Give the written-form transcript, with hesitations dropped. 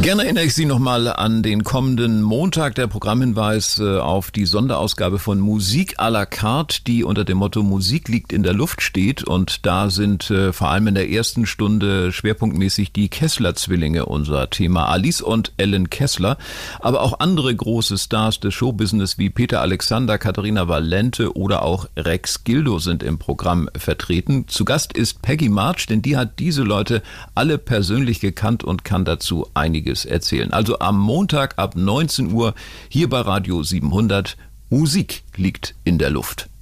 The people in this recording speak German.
Gerne erinnere ich Sie nochmal an den kommenden Montag, der Programmhinweis auf die Sonderausgabe von Musik à la carte, die unter dem Motto Musik liegt in der Luft steht. Und da sind vor allem in der ersten Stunde schwerpunktmäßig die Kessler-Zwillinge unser Thema. Alice und Ellen Kessler, aber auch andere große Stars des Showbusiness wie Peter Alexander, Katharina Valente oder auch Rex Gildo sind im Programm vertreten. Zu Gast ist Peggy March, denn die hat diese Leute alle persönlich gekannt und kann dazu einiges erzählen. Also am Montag ab 19 Uhr hier bei Radio 700. Musik liegt in der Luft.